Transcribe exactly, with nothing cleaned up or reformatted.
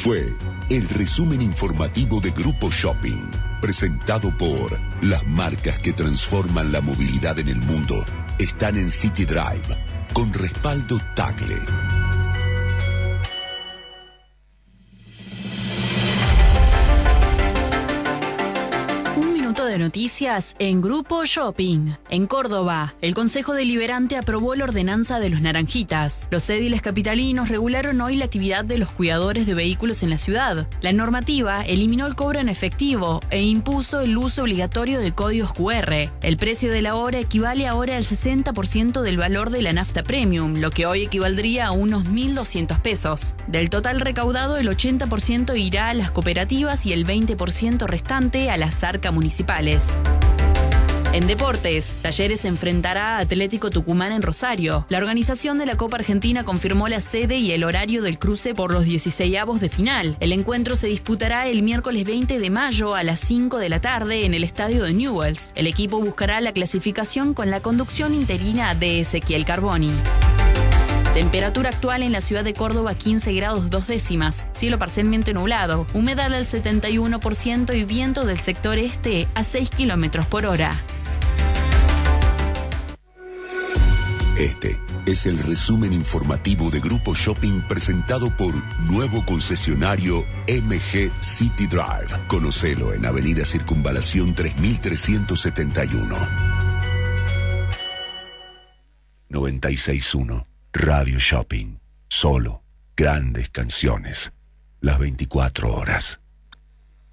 Fue el resumen informativo de Grupo Shopping, presentado por las marcas que transforman la movilidad en el mundo. Están en City Drive, con respaldo Tagle. De noticias en Grupo Shopping. En Córdoba, el Consejo Deliberante aprobó la ordenanza de los naranjitas. Los édiles capitalinos regularon hoy la actividad de los cuidadores de vehículos en la ciudad. La normativa eliminó el cobro en efectivo e impuso el uso obligatorio de códigos cu erre. El precio de la hora equivale ahora al sesenta por ciento del valor de la nafta premium, lo que hoy equivaldría a unos mil doscientos pesos. Del total recaudado, el ochenta por ciento irá a las cooperativas y el veinte por ciento restante a las arcas municipales. En deportes, Talleres se enfrentará a Atlético Tucumán en Rosario. La organización de la Copa Argentina confirmó la sede y el horario del cruce por los dieciseisavos de final. El encuentro se disputará el miércoles veinte de mayo a las cinco de la tarde en el estadio de Newell's. El equipo buscará la clasificación con la conducción interina de Ezequiel Carboni. Temperatura actual en la ciudad de Córdoba quince grados dos décimas, cielo parcialmente nublado, humedad al setenta y uno por ciento y viento del sector este a seis kilómetros por hora. Este es el resumen informativo de Grupo Shopping presentado por nuevo concesionario eme ge City Drive. Conocelo en Avenida Circunvalación tres mil trescientos setenta y uno. noventa y seis punto uno Radio Shopping. Solo grandes canciones. Las veinticuatro horas.